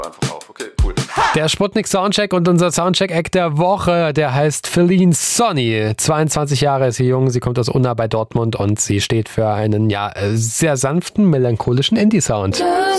einfach auf. Okay, cool. Der Sputnik Soundcheck und unser Soundcheck-Act der Woche, der heißt Feline Sonny. 22 Jahre ist sie jung, sie kommt aus Unna bei Dortmund und sie steht für einen sehr sanften, melancholischen Indie-Sound.